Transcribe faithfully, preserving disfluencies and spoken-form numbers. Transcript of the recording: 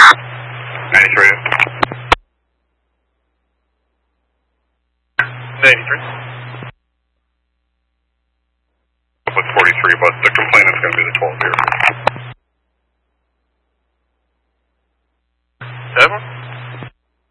ninety-three. ninety-three. With forty-three, but the complainant's going to be the twelve here. Seven.